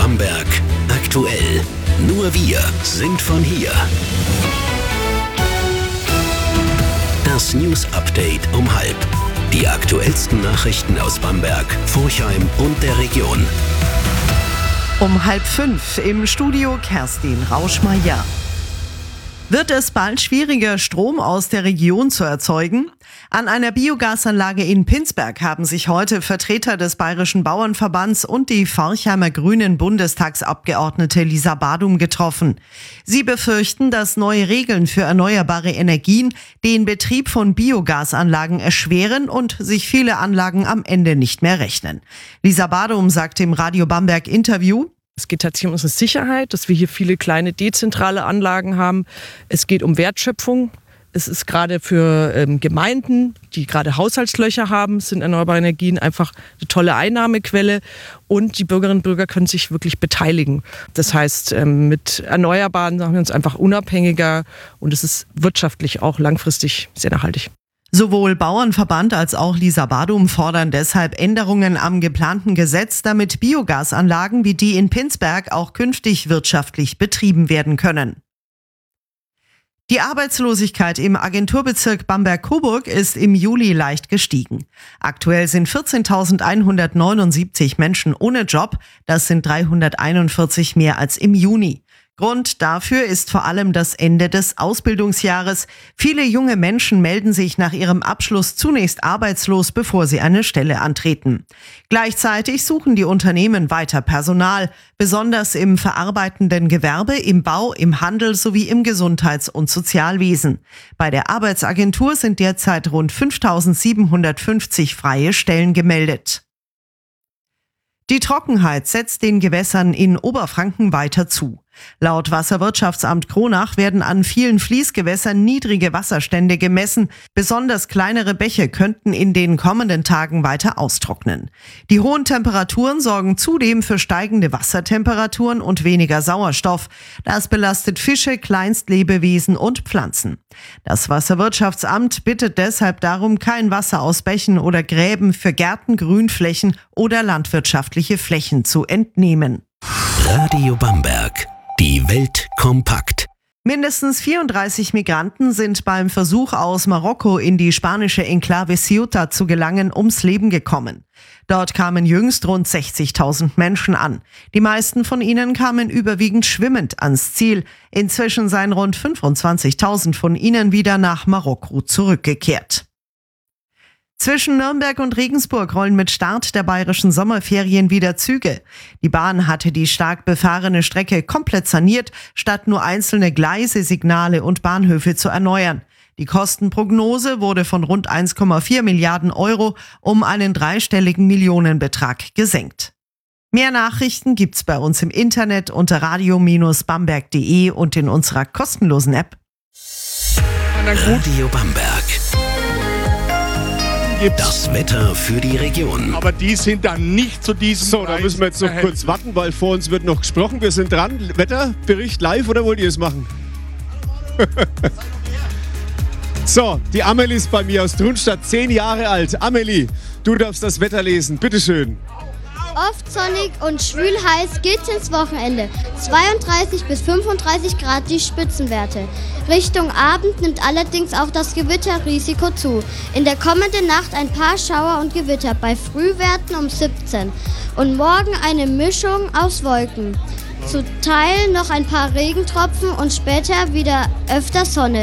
Bamberg aktuell. Nur wir sind von hier. Das News Update um 12:30. Die aktuellsten Nachrichten aus Bamberg, Forchheim und der Region. Um 4:30 im Studio Kerstin Rauschmeier. Wird es bald schwieriger, Strom aus der Region zu erzeugen? An einer Biogasanlage in Pinsberg haben sich heute Vertreter des Bayerischen Bauernverbands und die Forchheimer Grünen Bundestagsabgeordnete Lisa Badum getroffen. Sie befürchten, dass neue Regeln für erneuerbare Energien den Betrieb von Biogasanlagen erschweren und sich viele Anlagen am Ende nicht mehr rechnen. Lisa Badum sagt im Radio Bamberg Interview: Es geht tatsächlich um unsere Sicherheit, dass wir hier viele kleine dezentrale Anlagen haben. Es geht um Wertschöpfung. Es ist gerade für Gemeinden, die gerade Haushaltslöcher haben, sind erneuerbare Energien einfach eine tolle Einnahmequelle. Und die Bürgerinnen und Bürger können sich wirklich beteiligen. Das heißt, mit Erneuerbaren machen wir uns einfach unabhängiger. Und es ist wirtschaftlich auch langfristig sehr nachhaltig. Sowohl Bauernverband als auch Lisa Badum fordern deshalb Änderungen am geplanten Gesetz, damit Biogasanlagen wie die in Pinsberg auch künftig wirtschaftlich betrieben werden können. Die Arbeitslosigkeit im Agenturbezirk Bamberg-Coburg ist im Juli leicht gestiegen. Aktuell sind 14.179 Menschen ohne Job. Das sind 341 mehr als im Juni. Grund dafür ist vor allem das Ende des Ausbildungsjahres. Viele junge Menschen melden sich nach ihrem Abschluss zunächst arbeitslos, bevor sie eine Stelle antreten. Gleichzeitig suchen die Unternehmen weiter Personal, besonders im verarbeitenden Gewerbe, im Bau, im Handel sowie im Gesundheits- und Sozialwesen. Bei der Arbeitsagentur sind derzeit rund 5.750 freie Stellen gemeldet. Die Trockenheit setzt den Gewässern in Oberfranken weiter zu. Laut Wasserwirtschaftsamt Kronach werden an vielen Fließgewässern niedrige Wasserstände gemessen. Besonders kleinere Bäche könnten in den kommenden Tagen weiter austrocknen. Die hohen Temperaturen sorgen zudem für steigende Wassertemperaturen und weniger Sauerstoff. Das belastet Fische, Kleinstlebewesen und Pflanzen. Das Wasserwirtschaftsamt bittet deshalb darum, kein Wasser aus Bächen oder Gräben für Gärten, Grünflächen oder landwirtschaftliche Flächen zu entnehmen. Radio Bamberg. Die Welt kompakt. Mindestens 34 Migranten sind beim Versuch aus Marokko in die spanische Enklave Ceuta zu gelangen ums Leben gekommen. Dort kamen jüngst rund 60.000 Menschen an. Die meisten von ihnen kamen überwiegend schwimmend ans Ziel. Inzwischen seien rund 25.000 von ihnen wieder nach Marokko zurückgekehrt. Zwischen Nürnberg und Regensburg rollen mit Start der bayerischen Sommerferien wieder Züge. Die Bahn hatte die stark befahrene Strecke komplett saniert, statt nur einzelne Gleise, Signale und Bahnhöfe zu erneuern. Die Kostenprognose wurde von rund 1,4 Milliarden Euro um einen dreistelligen Millionenbetrag gesenkt. Mehr Nachrichten gibt's bei uns im Internet unter radio-bamberg.de und in unserer kostenlosen App. Radio Bamberg. Das Wetter für die Region. Aber die sind dann nicht zu diesem So, da müssen wir jetzt noch kurz warten, weil vor uns wird noch gesprochen. Wir sind dran. Wetterbericht live oder wollt ihr es machen? So, die Amelie ist bei mir aus Trunstadt, 10 Jahre alt. Amelie, du darfst das Wetter lesen. Bitteschön. Oft sonnig und schwül heiß geht's ins Wochenende. 32 bis 35 Grad die Spitzenwerte. Richtung Abend nimmt allerdings auch das Gewitterrisiko zu. In der kommenden Nacht ein paar Schauer und Gewitter bei Frühwerten um 17. Und morgen eine Mischung aus Wolken. Zu Teil noch ein paar Regentropfen und später wieder öfter Sonne.